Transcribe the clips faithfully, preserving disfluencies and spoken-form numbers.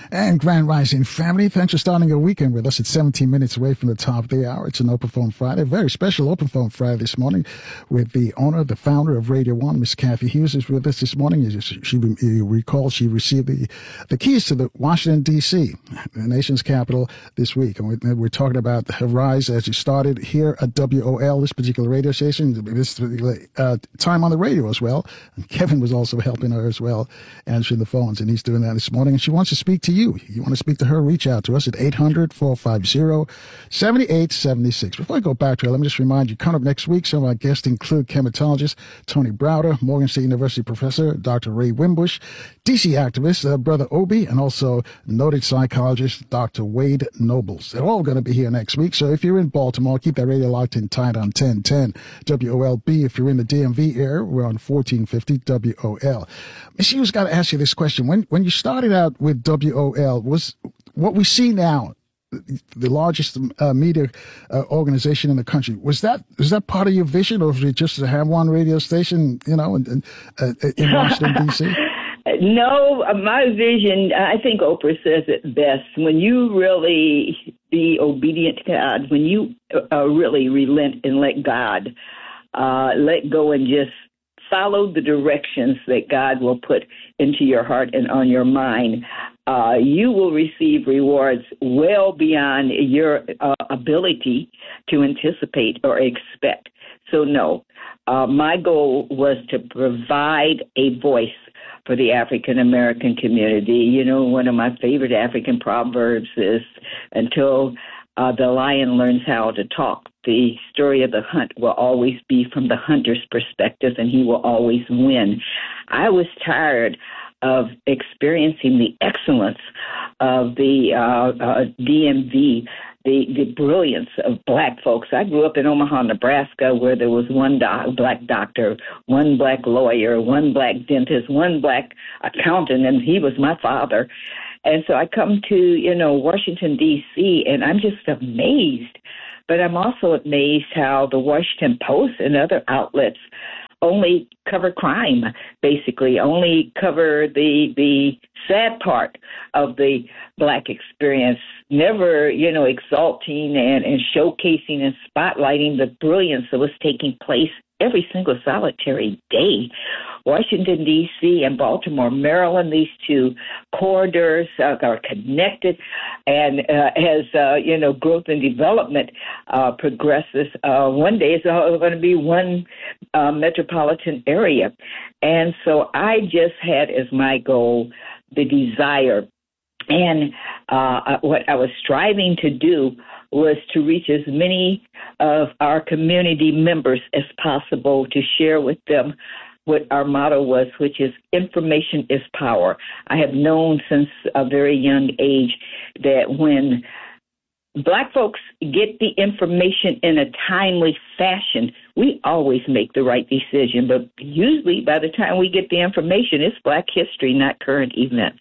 And Grand Rising family, thanks for starting your weekend with us. It's seventeen minutes away from the top of the hour. It's an Open Phone Friday, a very special Open Phone Friday this morning with the owner, the founder of Radio One, Miss Cathy Hughes, is with us this morning. She, she you recall she received the, the keys to the Washington, D C, the nation's capital, this week. And we're, we're talking about her rise as she started here at W O L, this particular radio station, this particular uh, time on the radio as well. And Kevin was also helping her as well, answering the phones, and he's doing that this morning. And she wants to speak to you. You want to speak to her, reach out to us at eight hundred, four five zero, seven eight seven six. Before I go back to her, let me just remind you, coming up next week, some of our guests include chematologist Tony Browder, Morgan State University professor Doctor Ray Wimbush, D C activist uh, Brother Obi, and also noted psychologist Doctor Wade Nobles. They're all going to be here next week. So if you're in Baltimore, keep that radio locked in tight on ten ten W O L B. If you're in the D M V area, we're on fourteen fifty W O L. Miss Hughes, got to ask you this question. When when you started out with W O L, was what we see now, the largest uh, media uh, organization in the country, was that was that part of your vision, or was it just to have one radio station, you know, in, uh, in Washington, D C? No, my vision, I think Oprah says it best. When you really be obedient to God, when you uh, really relent and let God uh, let go and just follow the directions that God will put into your heart and on your mind, uh, you will receive rewards well beyond your uh, ability to anticipate or expect. So no, uh, my goal was to provide a voice for the African American community. You know, one of my favorite African proverbs is, until uh, the lion learns how to talk, the story of the hunt will always be from the hunter's perspective, and he will always win. I was tired of experiencing the excellence of the uh, uh, D M V, the, the brilliance of black folks. I grew up in Omaha, Nebraska, where there was one doc, black doctor, one black lawyer, one black dentist, one black accountant, and he was my father. And so I come to, you know, Washington, D C, and I'm just amazed. But I'm also amazed how the Washington Post and other outlets only cover crime, basically, only cover the the sad part of the black experience, never, you know, exalting and, and showcasing and spotlighting the brilliance that was taking place every single solitary day. Washington, D C and Baltimore, Maryland, these two corridors uh, are connected. And uh, as, uh, you know, growth and development uh, progresses, uh, one day it's all going to be one uh, metropolitan area. And so I just had as my goal the desire. And uh, what I was striving to do was to reach as many of our community members as possible, to share with them what our motto was, which is information is power. I have known since a very young age that when black folks get the information in a timely fashion, we always make the right decision. But usually by the time we get the information, it's Black history, not current events.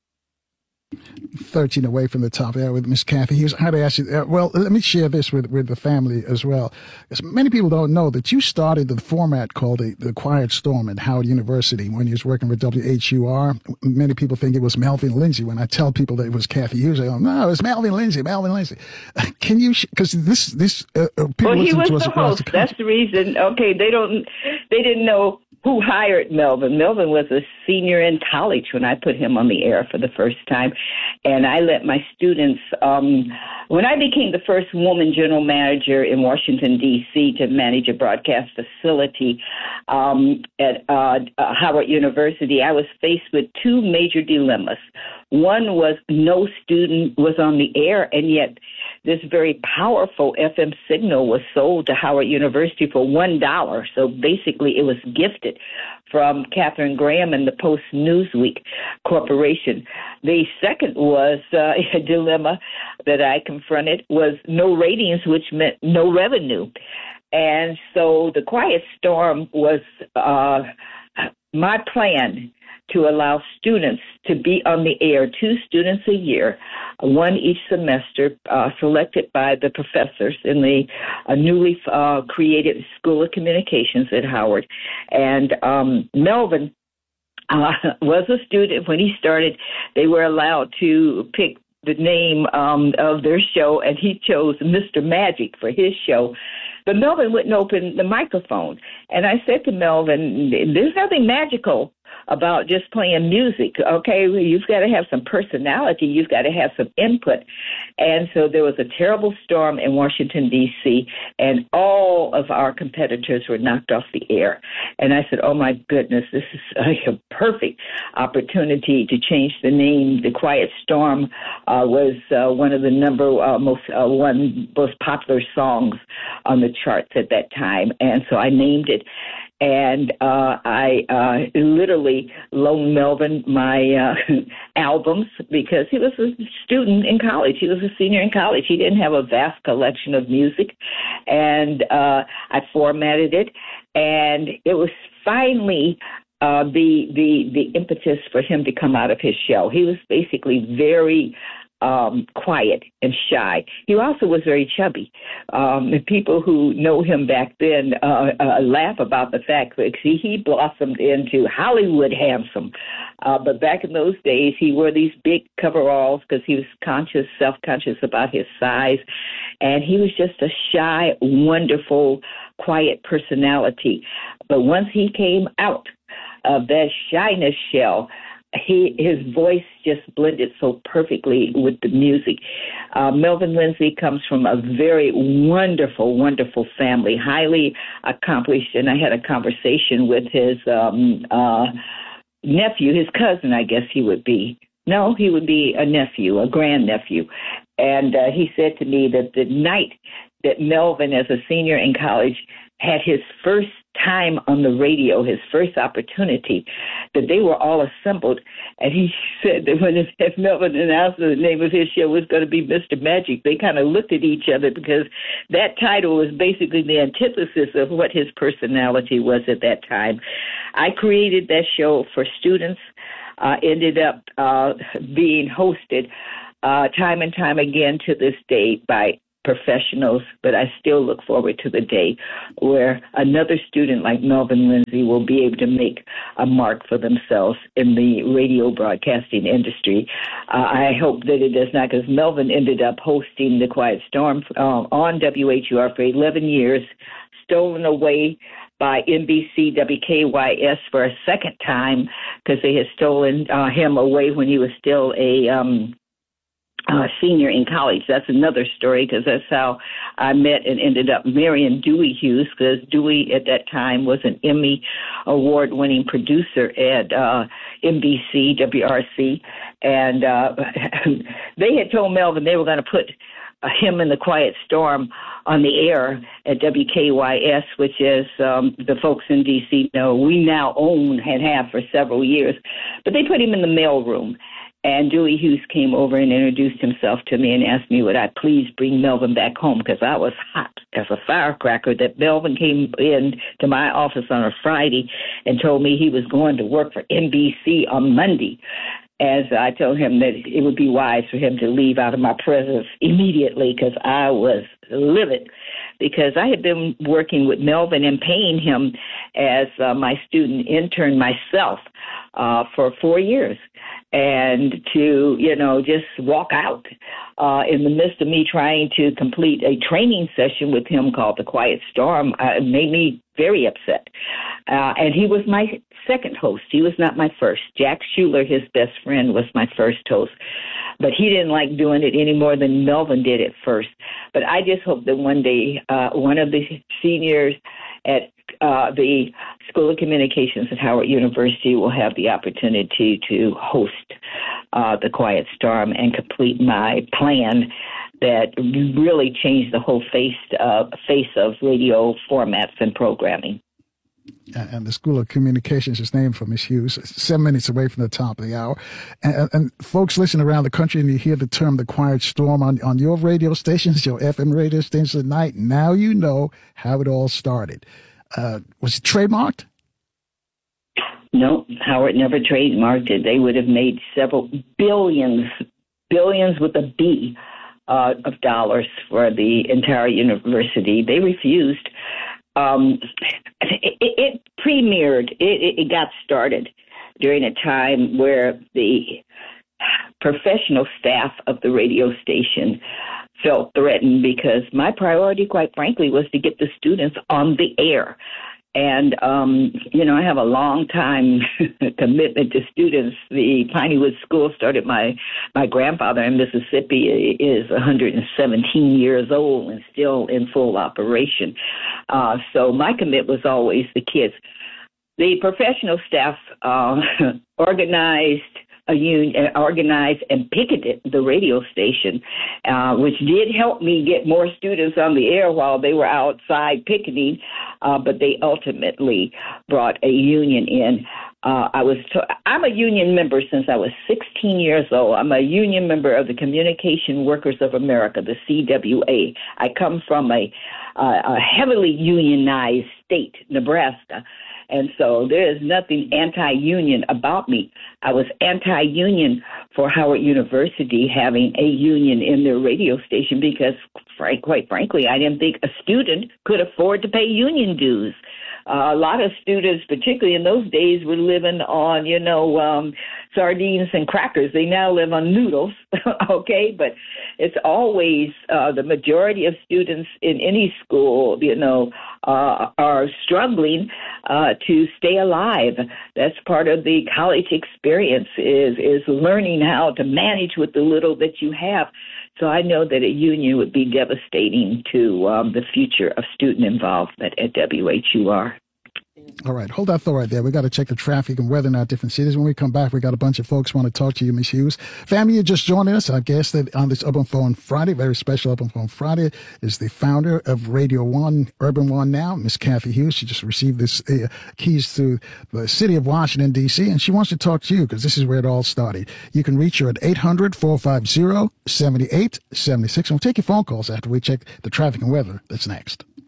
thirteen away from the top there with Miss Cathy Hughes. I had to ask you, uh, well, let me share this with, with the family as well. Because many people don't know that you started the format called the, the Quiet Storm at Howard University when you was working with W H U R. Many people think it was Melvin Lindsay. When I tell people that it was Cathy Hughes, they go, no, it's Melvin Lindsay, Melvin Lindsay. Can you, because this, this, uh, people well, he was to us the host. The That's the reason. Okay, they don't, they didn't know who hired Melvin. Melvin was a senior in college when I put him on the air for the first time. And I let my students, um, when I became the first woman general manager in Washington, D C to manage a broadcast facility um, at uh, uh, Howard University, I was faced with two major dilemmas. One was no student was on the air, and yet this very powerful F M signal was sold to Howard University for one dollar. So basically it was gifted from Katharine Graham and the Post-Newsweek Corporation. The second was uh, a dilemma that I confronted was no ratings, which meant no revenue. And so the Quiet Storm was uh, my plan to allow students to be on the air, two students a year, one each semester, uh, selected by the professors in the uh, newly uh, created School of Communications at Howard. And um, Melvin uh, was a student when he started. They were allowed to pick the name um, of their show, and he chose Mister Magic for his show. But Melvin wouldn't open the microphone. And I said to Melvin, there's nothing magical about just playing music, okay? You've got to have some personality. You've got to have some input. And so there was a terrible storm in Washington, D C, and all of our competitors were knocked off the air. And I said, oh, my goodness, this is a perfect opportunity to change the name. The Quiet Storm uh, was uh, one of the number uh, most uh, one most popular songs on the charts at that time. And so I named it. And uh, I uh, literally loaned Melvin my uh, albums because he was a student in college. He was a senior in college. He didn't have a vast collection of music. And uh, I formatted it. And it was finally uh, the, the, the impetus for him to come out of his shell. He was basically very Um, quiet and shy. He also was very chubby. Um, the people who know him back then uh, uh, laugh about the fact that he, he blossomed into Hollywood handsome. Uh, but back in those days, he wore these big coveralls because he was conscious, self-conscious about his size. And he was just a shy, wonderful, quiet personality. But once he came out of that shyness shell, He, his voice just blended so perfectly with the music. Uh, Melvin Lindsay comes from a very wonderful, wonderful family, highly accomplished. And I had a conversation with his um, uh, nephew, his cousin, I guess he would be. No, he would be a nephew, a grandnephew. And uh, he said to me that the night that Melvin, as a senior in college, had his first time on the radio, his first opportunity, that they were all assembled. And he said that when if Melvin announced the name of his show was going to be Mister Magic, they kind of looked at each other because that title was basically the antithesis of what his personality was at that time. I created that show for students, uh, ended up uh, being hosted uh, time and time again to this day by professionals, but I still look forward to the day where another student like Melvin Lindsay will be able to make a mark for themselves in the radio broadcasting industry. Uh, I hope that it does not, because Melvin ended up hosting The Quiet Storm uh, on W H U R for eleven years, stolen away by N B C W K Y S for a second time because they had stolen uh, him away when he was still a um Uh, senior in college. That's another story because that's how I met and ended up marrying Dewey Hughes, because Dewey at that time was an Emmy award-winning producer at uh, N B C, W R C, and uh, they had told Melvin they were going to put uh, him in The Quiet Storm on the air at W K Y S, which is um, the folks in D C know we now own and have for several years, but they put him in the mailroom. And Dewey Hughes came over and introduced himself to me and asked me would I please bring Melvin back home, because I was hot as a firecracker that Melvin came in to my office on a Friday and told me he was going to work for N B C on Monday. As I told him that it would be wise for him to leave out of my presence immediately, because I was livid, because I had been working with Melvin and paying him as uh, my student intern myself uh, for four years. And to, you know, just walk out uh, in the midst of me trying to complete a training session with him called The Quiet Storm uh, made me very upset. Uh, and he was my second host. He was not my first. Jack Schuler, his best friend, was my first host. But he didn't like doing it any more than Melvin did at first. But I just hope that one day uh, one of the seniors at uh, the School of Communications at Howard University will have the opportunity to host uh, The Quiet Storm and complete my plan that really changed the whole face, uh, face of radio formats and programming. And the School of Communications is named for Miss Hughes, seven minutes away from the top of the hour. And, and folks listening around the country, and you hear the term The Quiet Storm on, on your radio stations, your F M radio stations at night, now you know how it all started. Uh, was it trademarked? No, Howard never trademarked it. They would have made several billions, billions with a B uh, of dollars for the entire university. They refused. Um, it, it premiered, it, it got started during a time where the professional staff of the radio station felt threatened, because my priority, quite frankly, was to get the students on the air. And, um, you know, I have a long time commitment to students. The Pineywood School started, my, my grandfather in Mississippi is one hundred seventeen years old and still in full operation. Uh, so my commitment was always the kids. The professional staff uh, organized a union, organized and picketed the radio station, uh, which did help me get more students on the air while they were outside picketing, uh, but they ultimately brought a union in. Uh, I was t- I'm a union member since I was sixteen years old. I'm a union member of the Communication Workers of America, the C W A. I come from a, uh, a heavily unionized state, Nebraska. And so there is nothing anti-union about me. I was anti-union for Howard University having a union in their radio station because, frank, quite frankly, I didn't think a student could afford to pay union dues. Uh, a lot of students, particularly in those days, were living on, you know, um, sardines and crackers. They now live on noodles, okay? But it's always uh, the majority of students in any school, you know, uh, are struggling uh, to stay alive. That's part of the college experience is is learning how to manage with the little that you have. So I know that a union would be devastating to um, the future of student involvement at W H U R. All right, hold that thought right there. We got to check the traffic and weather in our different cities. When we come back, we got a bunch of folks want to talk to you, Miz Hughes. Family, you're just joining us. Our guest that on this Urban Phone Friday, very special Urban Phone Friday, is the founder of Radio One, Urban One Now, Miss Cathy Hughes. She just received this uh, keys to the city of Washington, D C, and she wants to talk to you because this is where it all started. You can reach her at eight hundred, four five zero, seven eight seven six. And we'll take your phone calls after we check the traffic and weather. That's next.